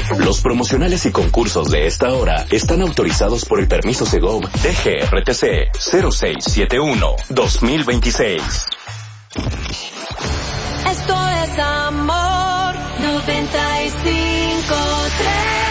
Los promocionales y concursos de esta hora están autorizados por el permiso Segov DGRTC 0671-2026. Esto es Amor 95.3.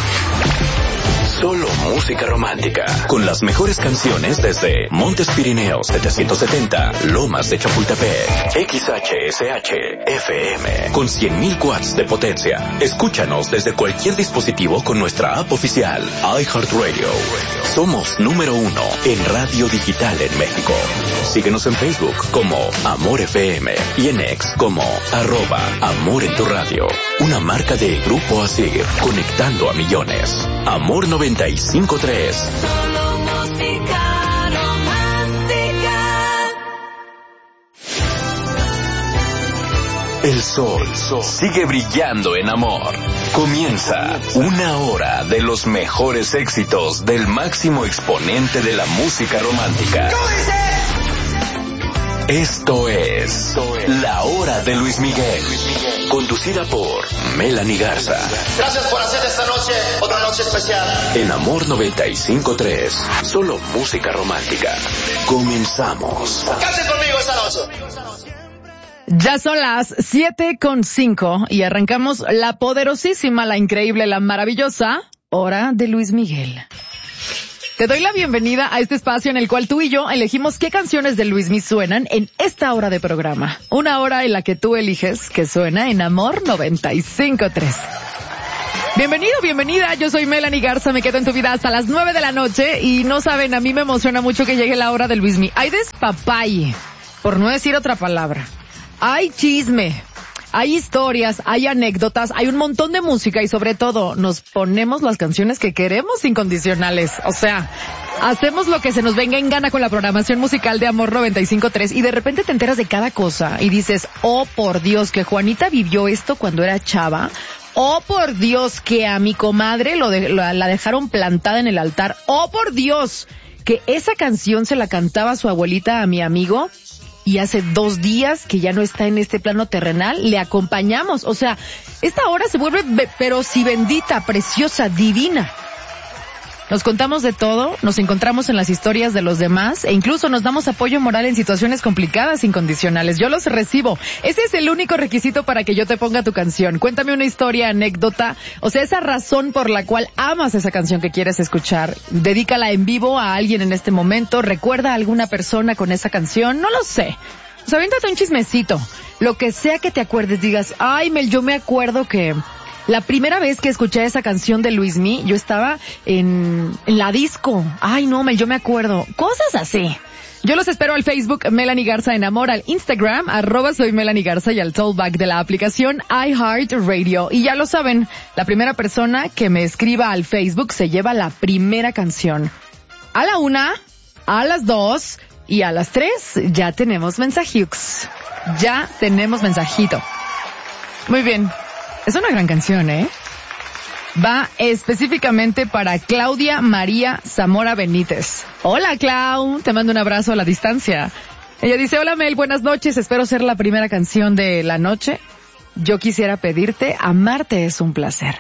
Solo música romántica, con las mejores canciones desde Montes Pirineos 770, Lomas de Chapultepec, XHSH FM, con 100.000 watts de potencia. Escúchanos desde cualquier dispositivo con nuestra app oficial, iHeartRadio. Somos número 1 en radio digital en México. Síguenos en Facebook como Amor FM y en X como @Amor en tu radio. Una marca de Grupo Asir, conectando a millones. Amor 95.3. Solo música romántica. El sol sigue brillando en Amor. Comienza una hora de los mejores éxitos del máximo exponente de la música romántica. Esto es La Hora de Luis Miguel, conducida por Melanie Garza. Gracias por hacer esta noche otra noche especial. En Amor 95.3, solo música romántica. Comenzamos. Canten conmigo esta noche. Ya son las 7:05 y arrancamos la poderosísima, la increíble, la maravillosa Hora de Luis Miguel. Te doy la bienvenida a este espacio en el cual tú y yo elegimos qué canciones de Luismi suenan en esta hora de programa. Una hora en la que tú eliges que suena en Amor 95.3. Bienvenido, bienvenida, yo soy Melanie Garza, me quedo en tu vida hasta las 9 de la noche y no saben, a mí me emociona mucho que llegue la hora de Luismi. Hay despapalle, por no decir otra palabra. Hay chisme. Hay historias, hay anécdotas, hay un montón de música y sobre todo nos ponemos las canciones que queremos incondicionales. O sea, hacemos lo que se nos venga en gana con la programación musical de Amor 95.3 y de repente te enteras de cada cosa y dices, oh por Dios, que Juanita vivió esto cuando era chava. Oh por Dios, que a mi comadre la dejaron plantada en el altar. Oh por Dios, que esa canción se la cantaba su abuelita a mi amigo. Y hace 2 días que ya no está en este plano terrenal, le acompañamos. O sea, esta hora se vuelve, pero si bendita, preciosa, divina. Nos contamos de todo, nos encontramos en las historias de los demás e incluso nos damos apoyo moral en situaciones complicadas, incondicionales. Yo los recibo. Ese es el único requisito para que yo te ponga tu canción. Cuéntame una historia, anécdota, o sea, esa razón por la cual amas esa canción que quieres escuchar. Dedícala en vivo a alguien en este momento. Recuerda a alguna persona con esa canción. No lo sé. O sea, aviéntate un chismecito. Lo que sea que te acuerdes, digas, ay, Mel, yo me acuerdo que la primera vez que escuché esa canción de Luismi, yo estaba en la disco. Ay, no, Mel, yo me acuerdo. Cosas así. Yo los espero al Facebook Melanie Garza en Amor, al Instagram @soy Melanie Garza y al tollback de la aplicación iHeartRadio. Y ya lo saben, la primera persona que me escriba al Facebook se lleva la primera canción. A la 1, a las 2 y a las 3 ya tenemos mensajitos. Ya tenemos mensajito. Muy bien. Es una gran canción, ¿eh? Va específicamente para Claudia María Zamora Benítez. Hola, Clau. Te mando un abrazo a la distancia. Ella dice, hola, Mel, buenas noches. Espero ser la primera canción de la noche. Yo quisiera pedirte, amarte es un placer.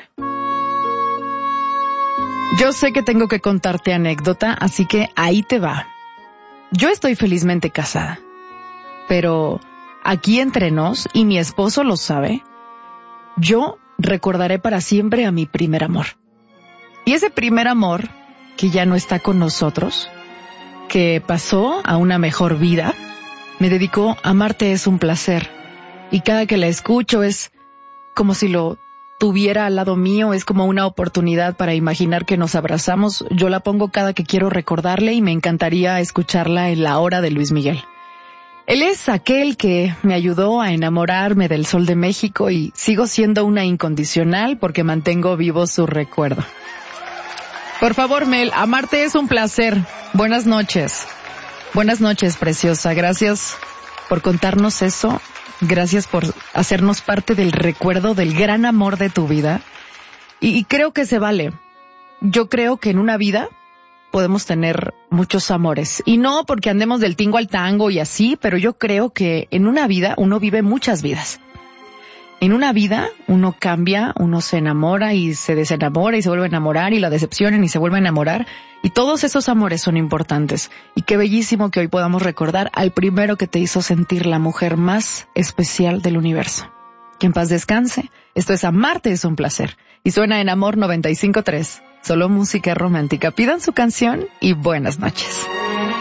Yo sé que tengo que contarte anécdota, así que ahí te va. Yo estoy felizmente casada. Pero aquí entre nos, y mi esposo lo sabe, yo recordaré para siempre a mi primer amor. Y ese primer amor, que ya no está con nosotros, que pasó a una mejor vida, me dedicó a amarte es un placer. Y cada que la escucho es como si lo tuviera al lado mío, es como una oportunidad para imaginar que nos abrazamos. Yo la pongo cada que quiero recordarle y me encantaría escucharla en la hora de Luis Miguel. Él es aquel que me ayudó a enamorarme del Sol de México y sigo siendo una incondicional porque mantengo vivo su recuerdo. Por favor, Mel, amarte es un placer. Buenas noches. Buenas noches, preciosa. Gracias por contarnos eso. Gracias por hacernos parte del recuerdo del gran amor de tu vida. Y creo que se vale. Yo creo que en una vida podemos tener muchos amores. Y no porque andemos del tingo al tango y así, pero yo creo que en una vida uno vive muchas vidas. En una vida uno cambia, uno se enamora y se desenamora y se vuelve a enamorar y la decepcionan y se vuelve a enamorar. Y todos esos amores son importantes. Y qué bellísimo que hoy podamos recordar al primero que te hizo sentir la mujer más especial del universo. Que en paz descanse. Esto es Amarte es un placer. Y suena en Amor 95.3. Solo música romántica. Pidan su canción y buenas noches.